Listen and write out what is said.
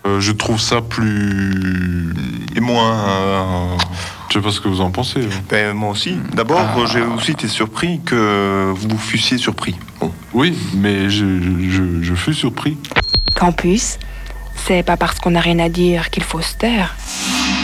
Je trouve ça plus... Et moins... Je sais pas ce que vous en pensez. Ben, moi aussi. D'abord, j'ai aussi été surpris que vous fussiez surpris. Bon. Oui, mais je fus surpris. Campus, c'est pas parce qu'on n'a rien à dire qu'il faut se taire.